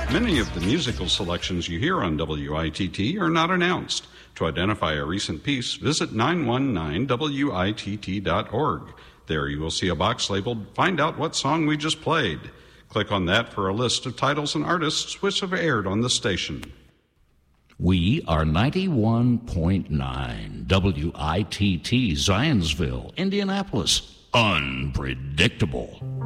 Many of the musical selections you hear on WITT are not announced. To identify a recent piece, visit 919witt.org. There you will see a box labeled Find Out What Song We Just Played. Click on that for a list of titles and artists which have aired on the station. We are 91.9 WITT Zionsville, Indianapolis. Unpredictable.